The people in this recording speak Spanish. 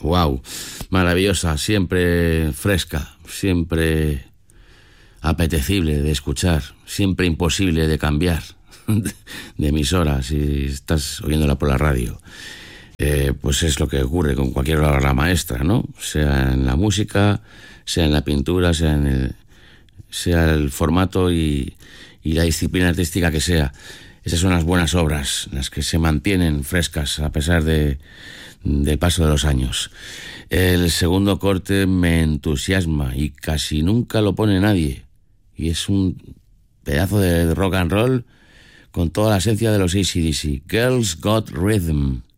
Wow, maravillosa, siempre fresca, siempre apetecible de escuchar, siempre imposible de cambiar de emisora si estás oyéndola por la radio. Pues es lo que ocurre con cualquier obra maestra, ¿no? Sea en la música, sea en la pintura, sea el formato y la disciplina artística que sea. Esas son las buenas obras, las que se mantienen frescas a pesar del paso de los años. El segundo corte me entusiasma y casi nunca lo pone nadie. Y es un pedazo de rock and roll con toda la esencia de los AC/DC. Girls Got Rhythm.